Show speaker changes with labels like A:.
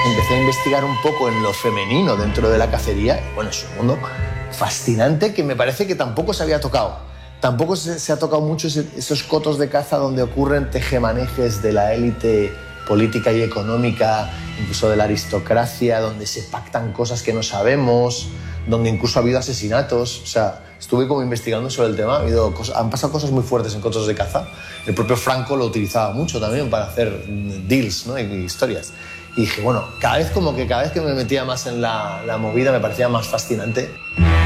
A: Empecé a investigar un poco en lo femenino dentro de la cacería. Bueno, es un mundo fascinante que me parece que tampoco se había tocado. Tampoco se ha tocado mucho esos cotos de caza donde ocurren tejemanejes de la élite política y económica, incluso de la aristocracia, donde se pactan cosas que no sabemos, donde incluso ha habido asesinatos. O sea, estuve como investigando sobre el tema, han pasado cosas muy fuertes en cotos de caza. El propio Franco lo utilizaba mucho también para hacer deals, ¿no? Y historias. Y dije, bueno, cada vez que me metía más en la movida me parecía más fascinante.